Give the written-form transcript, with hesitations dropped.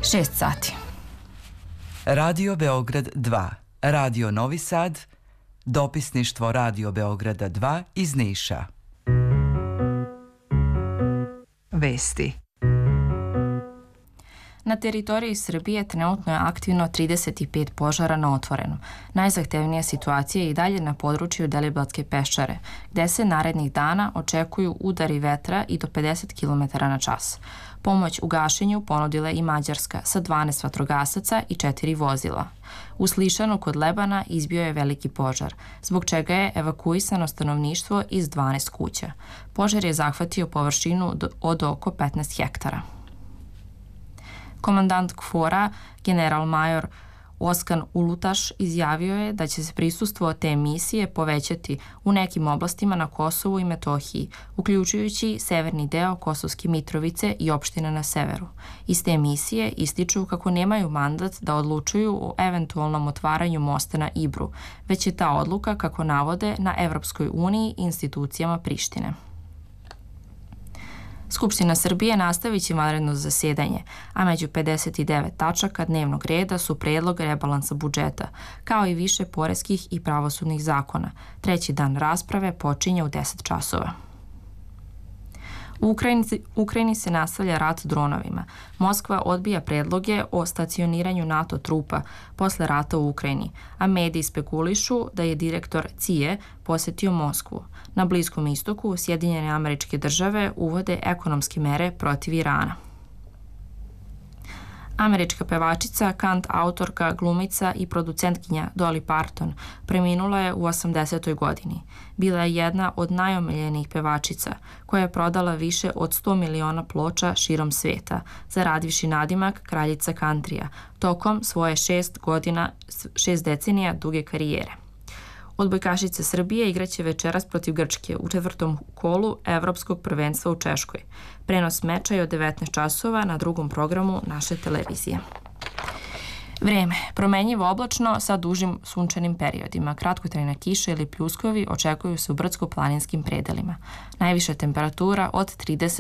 6 sati. Radio Beograd 2, Radio Novi Sad, dopisništvo Radio Beograda 2 iz Niša. Vesti. Na teritoriji Srbije trenutno je aktivno 35 požara na otvorenom. Najzahtevnija situacija je i dalje na području Deliblatske peščare, gde se narednih dana očekuju udari vetra i do 50 km na čas. Pomoć u gašenju ponudila je i Mađarska sa 12 vatrogasaca i 4 vozila. U Slišanu kod Lebana izbio je veliki požar, zbog čega je evakuisano stanovništvo iz 12 kuća. Požar je zahvatio površinu od oko 15 hektara. Komandant KFOR-a, general-major Oskan Ulutaš, izjavio je da će se prisustvo te misije povećati u nekim oblastima na Kosovu i Metohiji, uključujući severni deo Kosovske Mitrovice i opština na severu. Iz te misije ističu kako nemaju mandat da odlučuju o eventualnom otvaranju mosta na Ibru, već je ta odluka, kako navode, na Evropskoj uniji i institucijama Prištine. Skupština Srbije nastavit će vanredno zasedanje, a među 59 tačaka dnevnog reda su predlog rebalansa budžeta, kao i više poreskih i pravosudnih zakona. Treći dan rasprave počinje u 10 časova. U Ukrajini se nastavlja rat dronovima. Moskva odbija predloge o stacioniranju NATO trupa posle rata u Ukrajini, a mediji spekulišu da je direktor CIA posetio Moskvu. Na Bliskom istoku Sjedinjene Američke Države uvode ekonomske mere protiv Irana. Američka pevačica, kant autorka, glumica i producentkinja Dolly Parton preminula je u 80. godini. Bila je jedna od najomiljenijih pevačica, koja je prodala više od 100 miliona ploča širom sveta, zaradivši nadimak kraljica kantrija, tokom svoje 6 decenija duge karijere. Odbojkašice Srbije igraće večeras protiv Grčke u 4. kolu Evropskog prvenstva u Češkoj. Prenos meča je od 19 časova na drugom programu naše televizije. Vreme. Promenjivo oblačno sa dužim sunčanim periodima. Kratkotrajna kiša ili pljuskovi očekuju se u brdsko-planinskim predelima. Najviša temperatura od 30